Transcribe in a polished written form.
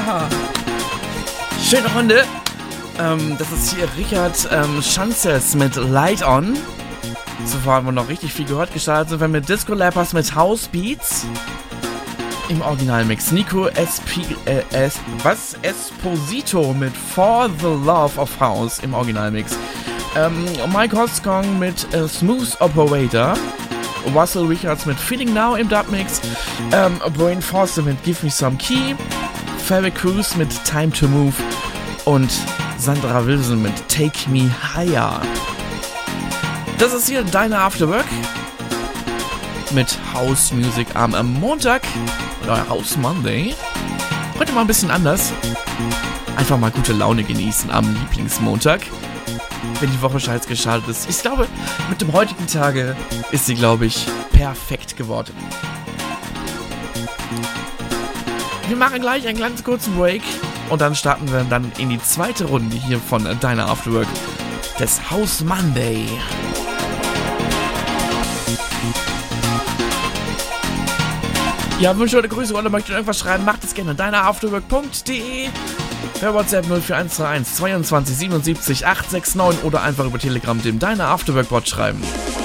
Schöne Runde. Das ist hier Richard Schanzes mit Light On. Zuvor haben wir noch richtig viel gehört. Gestartet sind wir mit Disco Lappers mit House Beats. Im Originalmix. Nico Esposito mit For the Love of House im Originalmix. Mike Hoskong mit Smooth Operator. Russell Richards mit Feeling Now im Dubmix. Brain Forster mit Give Me Some Key. Ferry Cruz mit Time to Move. Und Sandra Wilson mit Take Me Higher. Das ist hier deine Afterwork mit House Music am Montag oder House Monday. Heute mal ein bisschen anders. Einfach mal gute Laune genießen am Lieblingsmontag, wenn die Woche scheiß gestartet ist. Ich glaube, mit dem heutigen Tage ist sie, glaube ich, perfekt geworden. Wir machen gleich einen ganz kurzen Break und dann starten wir dann in die zweite Runde hier von deiner Afterwork des House Monday. Ja, wünsche oder Grüße oder möchtet irgendwas schreiben, macht es gerne. deineafterwork.de per WhatsApp 04131 22 77 869 oder einfach über Telegram dem Deine Afterwork Bot schreiben.